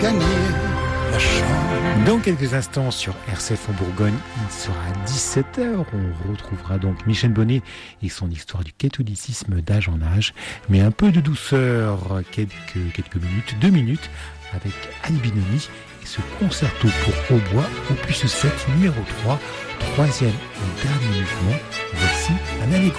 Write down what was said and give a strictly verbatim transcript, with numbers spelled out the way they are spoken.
gagner la chambre. Dans quelques instants sur R C F en Bourgogne, il sera dix-sept heures. On retrouvera donc Michel Bonnet et son histoire du catholicisme d'âge en âge. Mais un peu de douceur, quelques, quelques minutes, deux minutes, avec Annie Binomi et ce concerto pour hautbois, opus sept, numéro trois, troisième et dernier mouvement. Voici un allegro.